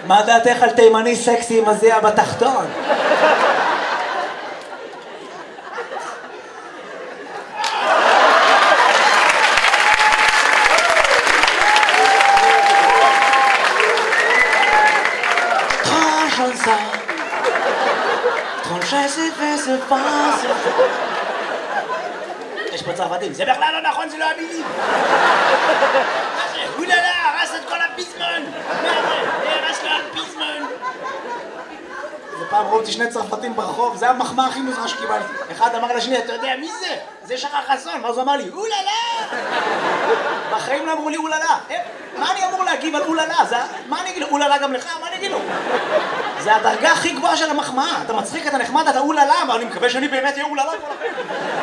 מה דעתך על תימני סקסי עם הזיע בתחתון? יש פה צרפתים, זה בכלל לא נכון, זה לא המילים. מה זה? הוללה, הרס את כל הפיזמון. מה זה? הרס לו הפיזמון. זה פעם ראיתי שני צרפתים ברחוב, זה המחמאה הכי מוזרה שקיבלתי. אחד אמר לשני, אתה יודע מי זה? זה שחר חסון. ואז הוא אמר לי, הוללה! בחיים לא אמרו לי הוללה. מה אני אמור להגיב על הוללה? מה אני אגיד לו? הוללה גם לך? מה אני אגיד לו? זה הדרגה הכי גבוהה של המחמאה. אתה מצחיק, אתה נחמד, אתה הוללה, אבל אני מקווה שאני באמת אהיה הוללה כל החיים.